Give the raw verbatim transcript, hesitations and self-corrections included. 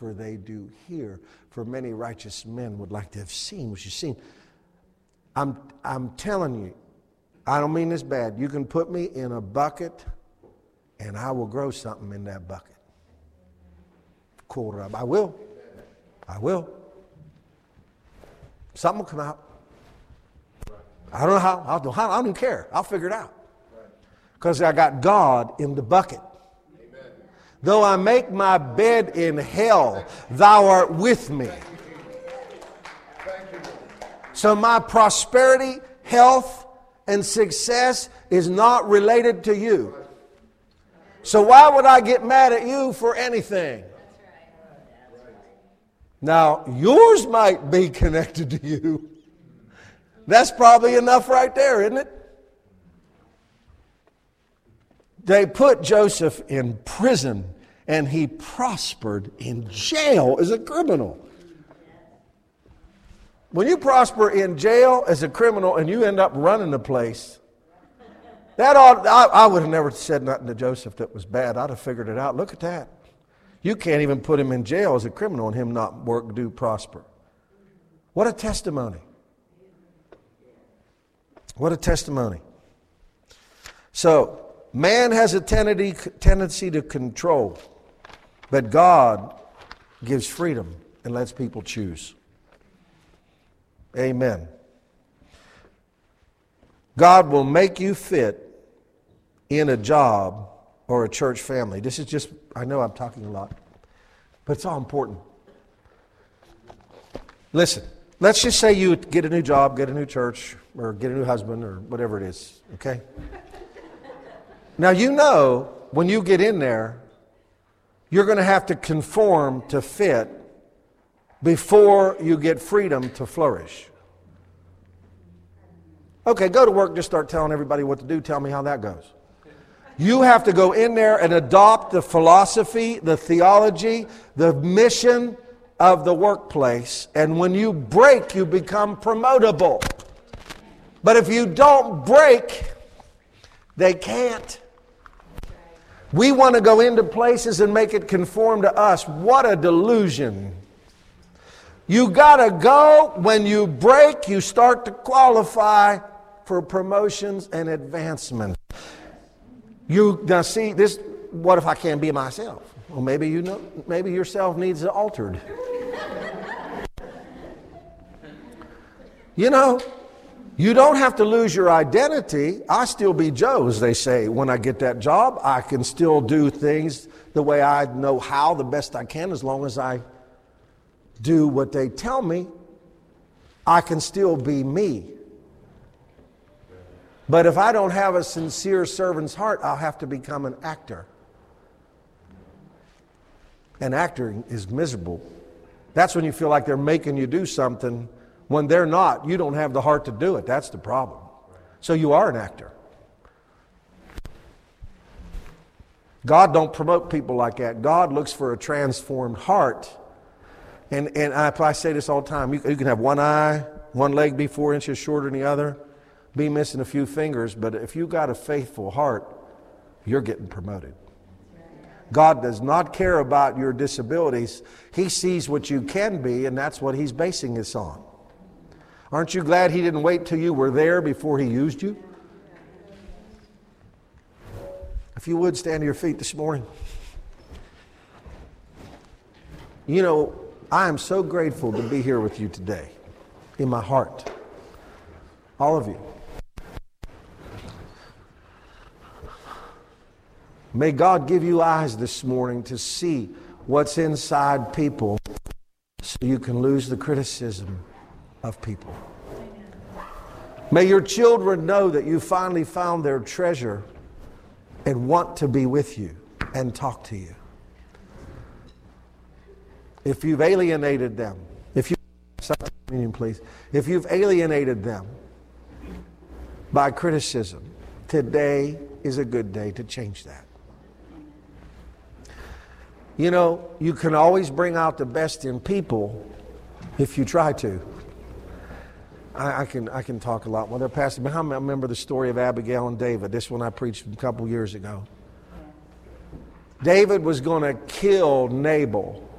for they do here. For many righteous men would like to have seen what you've seen. I'm, I'm telling you, I don't mean this bad. You can put me in a bucket and I will grow something in that bucket. I will. I will. Something will come out. I don't know how. I don't, I don't even care. I'll figure it out. Because I got God in the bucket. Amen. Though I make my bed in hell, thou art with me. So my prosperity, health, and success is not related to you. So why would I get mad at you for anything? Now, yours might be connected to you. That's probably enough right there, isn't it? They put Joseph in prison, and he prospered in jail as a criminal. When you prosper in jail as a criminal and you end up running the place, that ought, I, I would have never said nothing to Joseph that was bad. I'd have figured it out. Look at that. You can't even put him in jail as a criminal and him not work, do, prosper. What a testimony. What a testimony. So, man has a tendency, tendency to control, but God gives freedom and lets people choose. Amen. God will make you fit in a job or a church family. This is just, I know I'm talking a lot, but it's all important. Listen, let's just say you get a new job, get a new church, or get a new husband, or whatever it is, okay? Now, you know, when you get in there, you're going to have to conform to fit before you get freedom to flourish. Okay, go to work, just start telling everybody what to do. Tell me how that goes. You have to go in there and adopt the philosophy, the theology, the mission of the workplace. And when you break, you become promotable. But if you don't break, they can't. We want to go into places and make it conform to us. What a delusion. You got to go. When you break, you start to qualify for promotions and advancement. You now see this. What if I can't be myself? Well, maybe you know. Maybe yourself needs altered. You know, you don't have to lose your identity. I still be Joe, as they say. When I get that job, I can still do things the way I know how, the best I can, as long as I do what they tell me. I can still be me. But if I don't have a sincere servant's heart, I'll have to become an actor. And acting is miserable. That's when you feel like they're making you do something when they're not. You don't have the heart to do it. That's the problem. So you are an actor. God don't promote people like that. God looks for a transformed heart. And and I, I say this all the time. You, you can have one eye, one leg be four inches shorter than the other, be missing a few fingers, but if you got a faithful heart, you're getting promoted. God does not care about your disabilities. He sees what you can be, and that's what He's basing this on. Aren't you glad He didn't wait till you were there before He used you? If you would, stand to your feet this morning. You know, I am so grateful to be here with you today, in my heart. All of you. May God give you eyes this morning to see what's inside people so you can lose the criticism of people. May your children know that you finally found their treasure and want to be with you and talk to you. If you've alienated them, if you please, if you've alienated them by criticism, today is a good day to change that. You know, you can always bring out the best in people if you try to. I, I can I can talk a lot. Well, they're passing. But I remember the story of Abigail and David. This one I preached a couple years ago. David was going to kill Nabal.